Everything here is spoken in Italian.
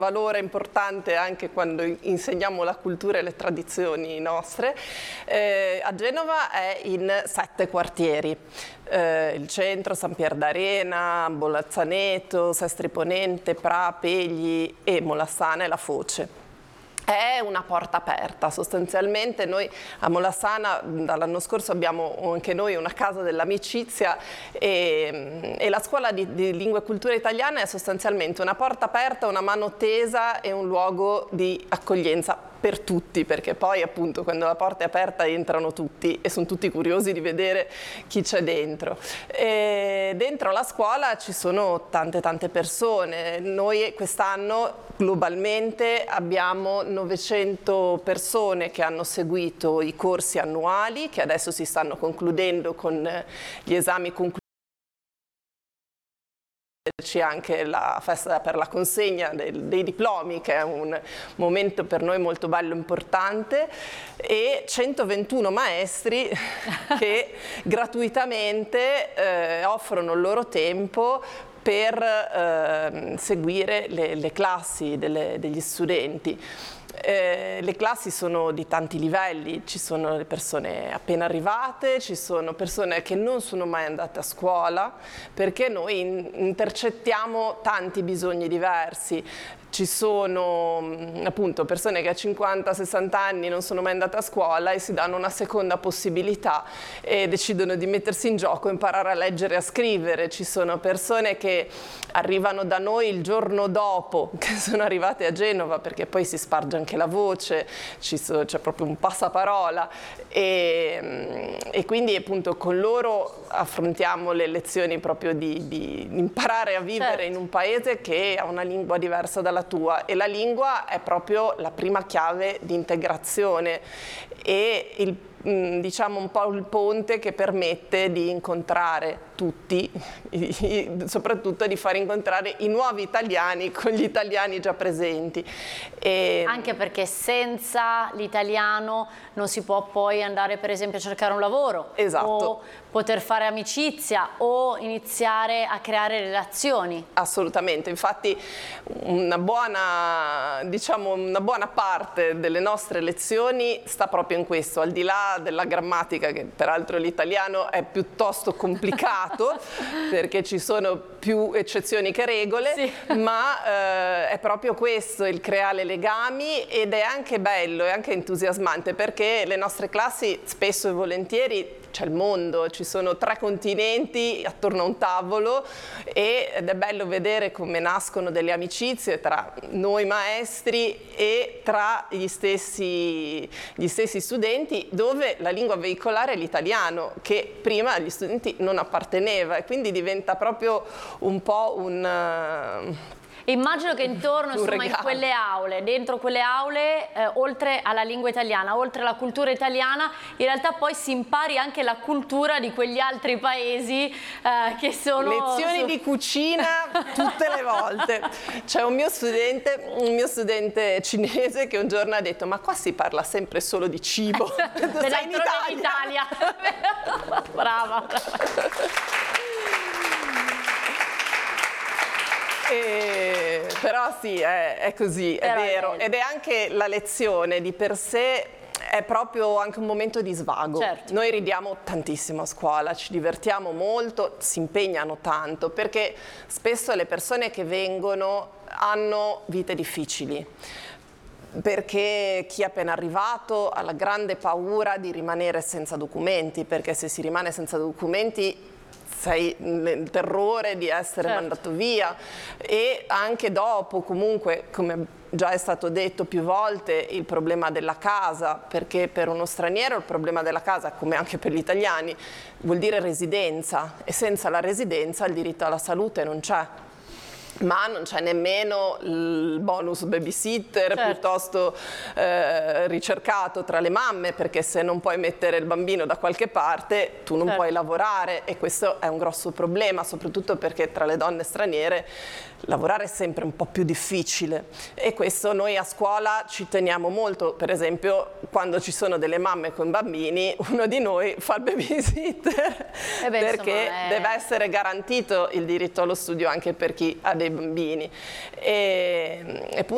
valore importante anche quando insegniamo la cultura e le tradizioni nostre. A Genova è in 7 quartieri, il centro, San Pier d'Arena, Bolazzaneto, Sestri Ponente, Pra, Pegli e Molassana e La Foce. È una porta aperta, sostanzialmente noi a Molassana dall'anno scorso abbiamo anche noi una casa dell'amicizia e la scuola di lingua e cultura italiana è sostanzialmente una porta aperta, una mano tesa e un luogo di accoglienza per tutti, perché poi appunto quando la porta è aperta entrano tutti e sono tutti curiosi di vedere chi c'è dentro. E dentro la scuola ci sono tante persone, noi quest'anno globalmente abbiamo 900 persone che hanno seguito i corsi annuali che adesso si stanno concludendo con gli esami conclusivi. C'è anche la festa per la consegna dei diplomi, che è un momento per noi molto bello e importante, e 121 maestri che gratuitamente offrono il loro tempo per seguire le classi degli studenti. Le classi sono di tanti livelli, ci sono le persone appena arrivate, ci sono persone che non sono mai andate a scuola, perché noi intercettiamo tanti bisogni diversi. Ci sono appunto persone che a 50-60 anni non sono mai andate a scuola e si danno una seconda possibilità e decidono di mettersi in gioco, imparare a leggere e a scrivere. Ci sono persone che arrivano da noi il giorno dopo che sono arrivate a Genova, perché poi si sparge anche la voce, c'è proprio un passaparola e quindi appunto con loro affrontiamo le lezioni proprio di imparare a vivere in un paese che ha una lingua diversa dalla tua, e la lingua è proprio la prima chiave di integrazione e diciamo un po' il ponte che permette di incontrare tutti, soprattutto di far incontrare i nuovi italiani con gli italiani già presenti. Anche perché senza l'italiano non si può poi andare per esempio a cercare un lavoro, o poter fare amicizia o iniziare a creare relazioni. Assolutamente, infatti una buona parte delle nostre lezioni sta proprio in questo, al di là della grammatica, che peraltro l'italiano è piuttosto complicato perché ci sono più eccezioni che regole, ma è proprio questo, il creare legami, ed è anche bello, è anche entusiasmante, perché le nostre classi spesso e volentieri c'è il mondo, ci sono 3 continenti attorno a un tavolo ed è bello vedere come nascono delle amicizie tra noi maestri e tra gli stessi studenti, dove la lingua veicolare è l'italiano, che prima agli studenti non apparteneva, e quindi diventa proprio un po' Immagino che intorno, insomma, in quelle aule, dentro quelle aule, oltre alla lingua italiana, oltre alla cultura italiana, in realtà poi si impari anche la cultura di quegli altri paesi che sono... Lezioni di cucina tutte le volte. C'è un mio studente cinese che un giorno ha detto: ma qua si parla sempre solo di cibo. Sei in Italia. Brava. Però sì, è così, è vero, ed è anche la lezione di per sé, è proprio anche un momento di svago. Noi ridiamo tantissimo a scuola, ci divertiamo molto, si impegnano tanto, perché spesso le persone che vengono hanno vite difficili, perché chi è appena arrivato ha la grande paura di rimanere senza documenti, perché se si rimane senza documenti sei nel terrore di essere mandato via, e anche dopo comunque, come già è stato detto più volte, il problema della casa, perché per uno straniero il problema della casa, come anche per gli italiani, vuol dire residenza, e senza la residenza il diritto alla salute non c'è. Ma non c'è nemmeno il bonus babysitter piuttosto ricercato tra le mamme, perché se non puoi mettere il bambino da qualche parte tu non puoi lavorare, e questo è un grosso problema, soprattutto perché tra le donne straniere lavorare è sempre un po' più difficile, e questo noi a scuola ci teniamo molto. Per esempio, quando ci sono delle mamme con bambini, uno di noi fa il babysitter, perché deve essere garantito il diritto allo studio anche per chi ha dei bambini. E